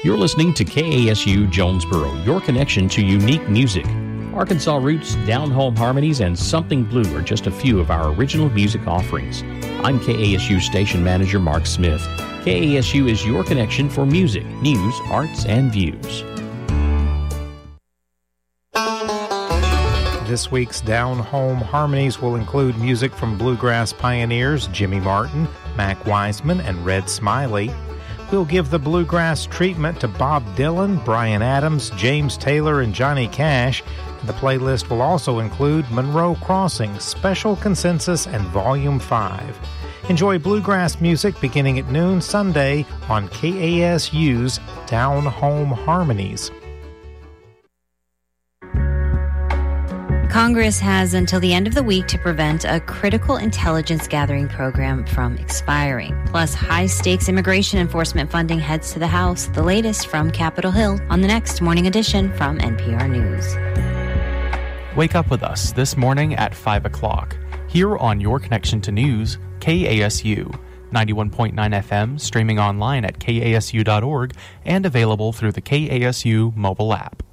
You're listening to KASU Jonesboro, your connection to unique music. Arkansas Roots, Down Home Harmonies, and Something Blue are just a few of our original music offerings. I'm KASU Station Manager Mark Smith. KASU is your connection for music, news, arts, and views. This week's Down Home Harmonies will include music from bluegrass pioneers Jimmy Martin, Mac Wiseman, and Red Smiley. We'll give the bluegrass treatment to Bob Dylan, Bryan Adams, James Taylor, and Johnny Cash. The playlist will also include Monroe Crossing, Special Consensus, and Volume 5. Enjoy bluegrass music beginning at noon Sunday on KASU's Down Home Harmonies. Congress has until the end of the week to prevent a critical intelligence gathering program from expiring. Plus, high-stakes immigration enforcement funding heads to the House. The latest from Capitol Hill on the next Morning Edition from NPR News. Wake up with us this morning at 5 o'clock. Here on Your Connection to News, KASU. 91.9 FM, streaming online at kasu.org and available through the KASU mobile app.